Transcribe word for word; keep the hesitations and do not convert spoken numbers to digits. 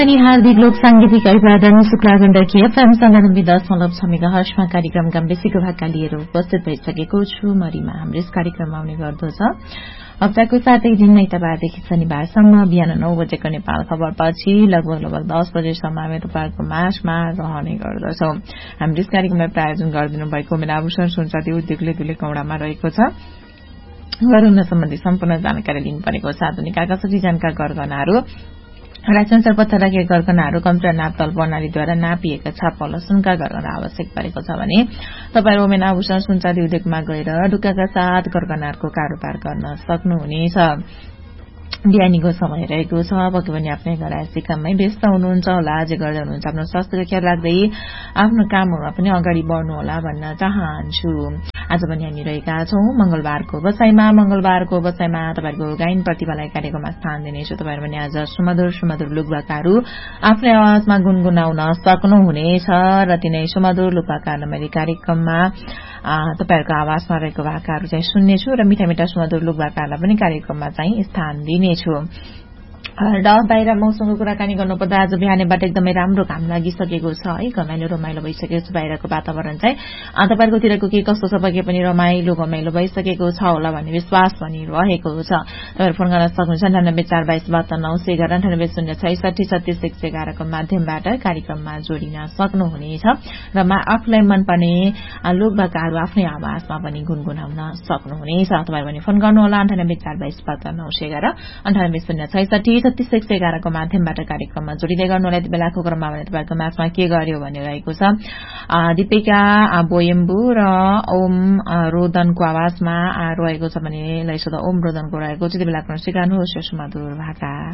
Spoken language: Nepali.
अनि हार्दिक लोक सांगीतिक अभिवादन शुक्ला गण्डकी एफएम सन्तानब्बे दशमलव छ मेगाहर्जमा कार्यक्रमका बेसीको भागका लिएर उपस्थित भइसकेको छु। मरिमा हाम्रो यस कार्यक्रममा आउने गर्दछ हप्ताको सातै दिन आइतबारदेखि शनिबारसम्म बिहान नौ बजेको नेपाल खबरपछि लगभग लगभग दस बजेसम्म हामी तपाईँको माझमा रहने गर्दछौं। हाम्रो यस कार्यक्रमलाई प्रायोजन गरिदिनु भएको मेला आभूषण सुनचाँदी उद्योगले दुले कौडामा रहेको छ। गरुन सम्बन्धी सम्पूर्ण जानकारी लिनु परेको छ। आधुनिक आकर्षक डिजाइनका गरगहनाहरू र सेन्सर पत्थर राखिएका गरगहनाहरू कम्प्युटर नापतल प्रणालीद्वारा नापिएका छाप लसुनका गरगहना आवश्यक परेको छ भने तपाईँ ओमेन आभूषण सुनचाँदी उद्योगमा गएर ढुक्काका साथ गरगहनाहरूको कारोबार गर्न सक्नुहुनेछ। बिहानीको समय रहेको छ। पक्कै पनि आफ्नै घरायसी काममै व्यस्त हुनुहुन्छ होला। जे गर्दै हुनुहुन्छ आफ्नो स्वास्थ्यको ख्याल राख्दै आफ्नो कामहरूमा पनि अगाडि बढ्नु होला भन्न चाहन्छु। आज पनि हामी रहेका छौं मंगलबारको बसाईमा। मंगलबारको बसाईमा तपाईहरुको गायन प्रतिभालाई कार्यक्रममा स्थान दिनेछु। तपाईहरु पनि आज सुमधुर सुमधुर लुकभाकाहरू आफ्नै आवाजमा गुनगुनाउन सक्नुहुनेछ र तिनै सुमधुर लुकभाकाहरू मैले कार्यक्रममा तपाईहरुको आवाजमा रहेको भाकाहरू चाहिँ सुन्नेछु र मिठा मिठा सुमधुर लुकभाकाहरूलाई पनि कार्यक्रममा चाहिँ स्थान दिनेछु। र बाहिर मौसमको कुराकानी गर्नुपर्दा आज बिहानैबाट एकदमै राम्रो घाम लागिसकेको छ है। घमाइलो रमाइलो भइसकेको छ बाहिरको वातावरण चाहिँ। तपाईहरुकोतिरको के कस्तो छ पक्कै पनि रमाइलो घमाइलो भइसकेको छ होला भन्ने विश्वास पनि रहेको छ। तपाईहरु फोन गर्न सक्नुहुन्छ अन्ठानब्बे चार बाइस बहत्तर नौ सय एघार अन्ठानब्बे शून्य छैसठी छत्तीस एक सय एघारको माध्यमबाट कार्यक्रममा जोडिन सक्नुहुनेछ र आफूलाई मनपर्ने लोकभाकाहरू आफ्नै आवाजमा पनि गुनगुनाउन सक्नुहुनेछ। तपाईहरु पनि फोन गर्नुहोला अन्ठानब्बे चार बाइस बहत्तर नौ सय एघार अन्ठानब्बे शून्य छैसठी छत्तीस एक सय एघारको माध्यमबाट कार्यक्रममा जोडिँदै गर्नुहोला। यति बेलाको क्रममा भने तपाईँको माझमा के गर्यो भन्ने रहेको छ। दीपिका बोयम्बु र ओम रोदनको आवाजमा रहेको छ भने लैसोदा ओम रोदनको रहेको छ। यति बेलाको सिकाउनुहोस् सुमधुर भाका।